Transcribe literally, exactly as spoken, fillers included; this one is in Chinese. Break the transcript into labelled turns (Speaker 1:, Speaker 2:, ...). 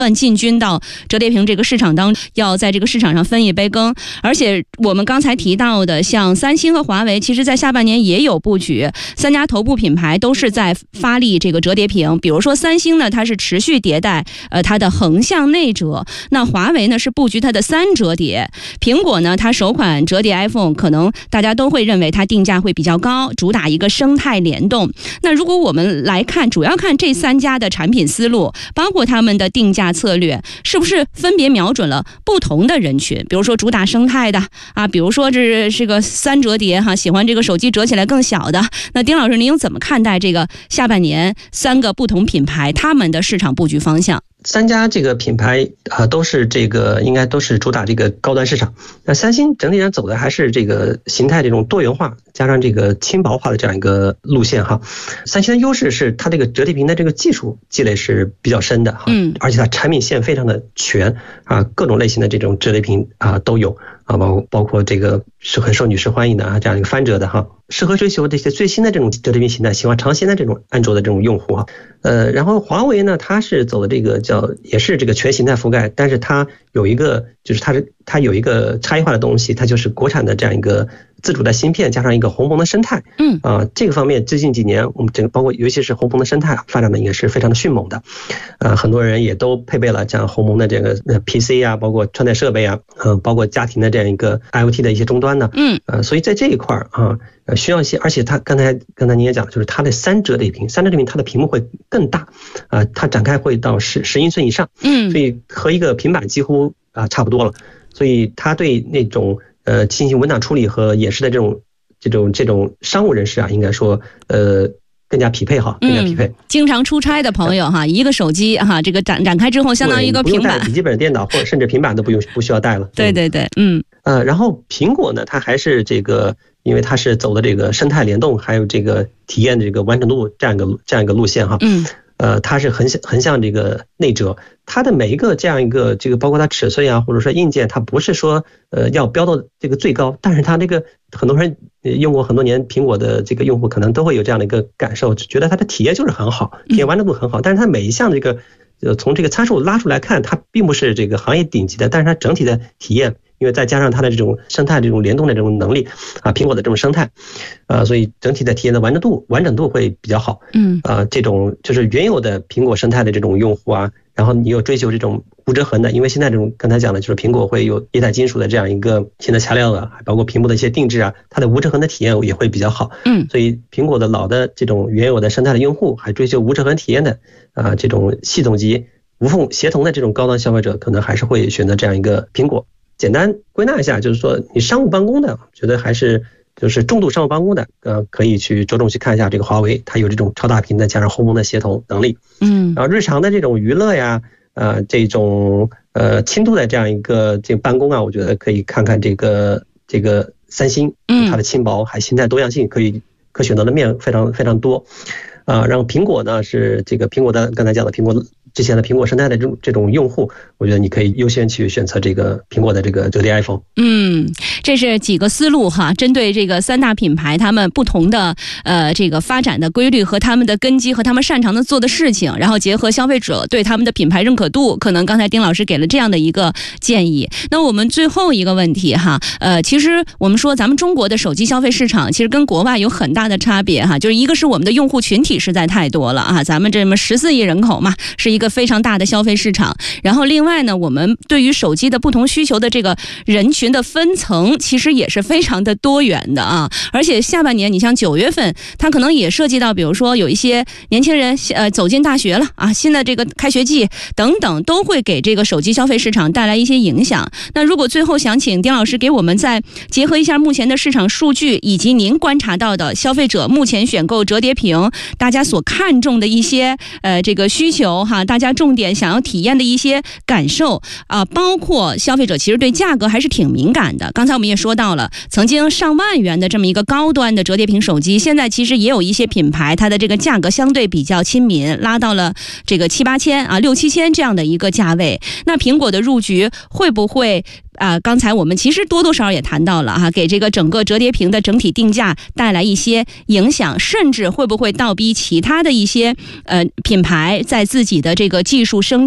Speaker 1: 进军到折叠屏这个市场当中，要在这个市场上分一杯羹。而且我们刚才提到的像三星和华为，其实在下半年也有布局，三家头部品牌都是在发力这个折叠屏。比如说三星呢，它是持续迭代呃它的横向内折，那华为呢是布局它的三折叠，苹果呢它首款折叠 iPhone 可能大家都会认为它定价会比较高，主打一个生态联动。那如果我们来看，主要看这三家的产品思路，包括他们的定价策略是不是分别瞄准了不同的人群，比如说主打生态的啊，比如说这是个三折叠哈，喜欢这个手机折起来更小的。那丁老师，您又怎么看待这个下半年三个不同品牌他们的市场布局方向？
Speaker 2: 三家这个品牌啊、呃，都是这个应该都是主打这个高端市场。那三星整体上走的还是这个形态这种多元化，加上这个轻薄化的这样一个路线哈。三星的优势是它这个折叠屏的这个技术积累是比较深的哈，嗯，而且它产品线非常的全啊，各种类型的这种折叠屏啊都有啊，包包括这个是很受女士欢迎的啊，这样一个翻折的哈，适合追求这些最新的这种折叠屏形态，喜欢尝鲜的这种安卓的这种用户哈。呃，然后华为呢，它是走的这个叫也是这个全形态覆盖，但是它有一个就是它是它有一个差异化的东西，它就是国产的这样一个自主的芯片加上一个鸿蒙的生态，嗯啊、呃，这个方面最近几年我们整个包括尤其是鸿蒙的生态发展的也是非常的迅猛的，呃，很多人也都配备了像鸿蒙的这个 P C 啊，包括穿戴设备啊，嗯、呃，包括家庭的这样一个 I O T 的一些终端呢，嗯，呃，所以在这一块啊。呃，需要一些，而且它刚才刚才你也讲，就是它的三折叠屏，三折叠屏它的屏幕会更大，啊、呃，它展开会到十十英寸以上，嗯，所以和一个平板几乎啊、呃、差不多了，所以它对那种呃进行文档处理和演示的这种这种这种商务人士啊，应该说呃。更加匹配哈，更加匹配。嗯、
Speaker 1: 经常出差的朋友哈，一个手机哈，这个展展开之后，相当于一个平板，
Speaker 2: 笔记本电脑或者甚至平板都不用不需要带了。
Speaker 1: 对对对，嗯。
Speaker 2: 呃，然后苹果呢，它还是这个，因为它是走的这个生态联动，还有这个体验的这个完整度这样一个这样一个路线哈。嗯。呃，它是横向横向这个内折，它的每一个这样一个这个，包括它尺寸啊，或者说硬件，它不是说呃要标到这个最高，但是它这个很多人用过很多年苹果的这个用户可能都会有这样的一个感受，觉得它的体验就是很好，体验完整度很好，但是它每一项这个呃从这个参数拉出来看，它并不是这个行业顶级的，但是它整体的体验。因为再加上它的这种生态、这种联动的这种能力啊，苹果的这种生态，啊，所以整体的体验的完整度、完整度会比较好。嗯，啊，这种就是原有的苹果生态的这种用户啊，然后你又追求这种无折痕的，因为现在这种刚才讲的就是苹果会有液态金属的这样一个新的材料啊，还包括屏幕的一些定制啊，它的无折痕的体验也会比较好。嗯，所以苹果的老的这种原有的生态的用户，还追求无折痕体验的啊，这种系统级无缝协同的这种高端消费者，可能还是会选择这样一个苹果。简单归纳一下，就是说你商务办公的，觉得还是就是重度商务办公的，呃，可以去着重去看一下这个华为，它有这种超大屏的加上鸿蒙的协同能力，嗯，然后日常的这种娱乐呀，呃，这种呃轻度的这样一个这个办公啊，我觉得可以看看这个这个三星，嗯，它的轻薄还形态多样性可以可选择的面非常非常多，啊、呃，然后苹果呢是这个苹果的刚才讲的苹果之前的苹果生态的这种这种用户，我觉得你可以优先去选择这个苹果的这个折叠 iPhone。
Speaker 1: 嗯，这是几个思路哈，针对这个三大品牌他们不同的呃这个发展的规律和他们的根基和他们擅长的做的事情，然后结合消费者对他们的品牌认可度，可能刚才丁老师给了这样的一个建议。那我们最后一个问题哈，呃，其实我们说咱们中国的手机消费市场其实跟国外有很大的差别哈，就是一个是我们的用户群体实在太多了啊，咱们这么十四亿人口嘛，是一个一个非常大的消费市场。然后另外呢，我们对于手机的不同需求的这个人群的分层其实也是非常的多元的啊。而且下半年你像九月份它可能也涉及到比如说有一些年轻人呃走进大学了啊，新的这个开学季等等都会给这个手机消费市场带来一些影响。那如果最后想请丁老师给我们再结合一下目前的市场数据以及您观察到的消费者目前选购折叠屏大家所看重的一些呃这个需求哈，大家重点想要体验的一些感受啊、呃，包括消费者其实对价格还是挺敏感的。刚才我们也说到了，曾经上万元的这么一个高端的折叠屏手机，现在其实也有一些品牌它的这个价格相对比较亲民，拉到了这个七八千啊六七千这样的一个价位。那苹果的入局会不会啊、呃，刚才我们其实多多少少也谈到了哈，给这个整个折叠屏的整体定价带来一些影响，甚至会不会倒逼其他的一些呃品牌在自己的这个技术升